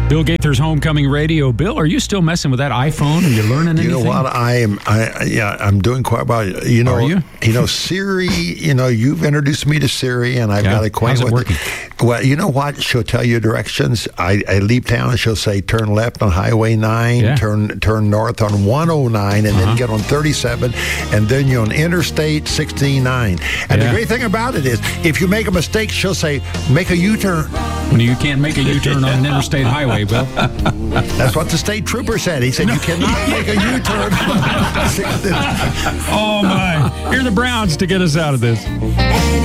Bill Gaither's Homecoming Radio. Bill, are you still messing with that iPhone? Are you learning anything? You know what? I'm doing quite well. You know, Are you? Siri, you've introduced me to Siri, and I've got acquaintance How's it with working? Well, you know what? She'll tell you directions. I leave town, and she'll say, turn left on Highway 9, turn north on 109, and then get on 37, and then you're on Interstate 69. And the great thing about it is, if you make a mistake, she'll say, make a U-turn. When you can't make a U-turn on an interstate highway, Bill. That's what the state trooper said. He said, you cannot make a U-turn. Oh, my. Here are the Browns to get us out of this.